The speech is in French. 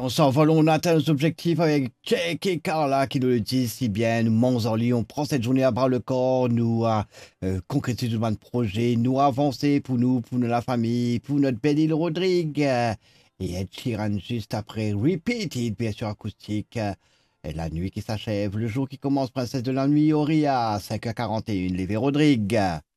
On s'envole, on atteint nos objectifs avec Jake et Carla qui nous le disent si bien. Nous montons en lit, on prend cette journée à bras le corps, nous à concrétiser tout de projet, nous avancer pour nous, la famille, pour notre belle île Rodrigue. Et Ed Sheeran juste après, Repeat It, bien sûr acoustique. Et la nuit qui s'achève, le jour qui commence, princesse de la nuit, Auria, 5h41, Lévé Rodrigue.